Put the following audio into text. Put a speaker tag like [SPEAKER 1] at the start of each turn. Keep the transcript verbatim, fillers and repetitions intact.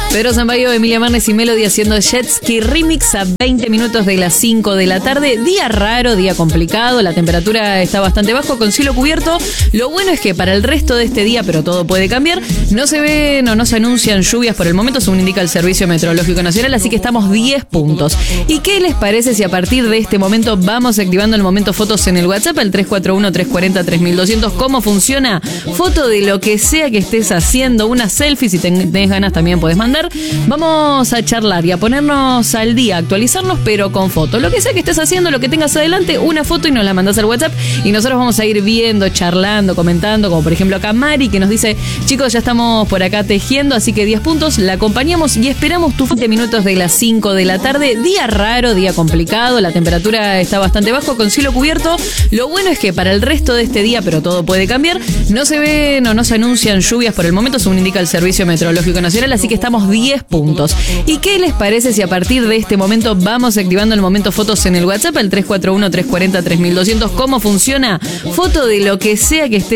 [SPEAKER 1] Pedro Sampaio, Emilia Marnes y Melody haciendo Jet Ski Remix a veinte minutos de las cinco de la tarde. Día raro, día complicado, la temperatura está bastante bajo, con cielo cubierto. Lo bueno es que para el resto de este día, pero todo puede cambiar, no se ven o no se anuncian lluvias por el momento, según indica el Servicio Meteorológico Nacional, así que estamos diez puntos. ¿Y qué les parece si a partir de este momento vamos activando el momento fotos en el WhatsApp, el tres cuatro uno, tres cuatro cero, tres mil doscientos? ¿Cómo funciona? Foto de lo que sea que estés haciendo, una selfie, si tenés ganas también podés mandar. Vamos a charlar y a ponernos al día, actualizarnos, pero con fotos. Lo que sea que estés haciendo, lo que tengas adelante, una foto y nos la mandás al WhatsApp y nosotros vamos a ir viendo, charlando, comentando, como por ejemplo acá Mari, que nos dice: chicos, ya estamos por acá tejiendo, así que diez puntos, la acompañamos y esperamos tus veinte minutos de las cinco de la tarde. Día raro, día complicado, la temperatura está bastante bajo, con cielo cubierto. Lo bueno es que para el resto de este día, pero todo puede cambiar, no se ven o no se anuncian lluvias por el momento, según indica el Servicio Meteorológico Nacional, así que estamos diez puntos. ¿Y qué les parece si a partir de este momento vamos activando el momento fotos en el WhatsApp, el tres cuatro uno, tres cuatro cero, tres mil doscientos? ¿Cómo funciona? Foto de lo que sea que estés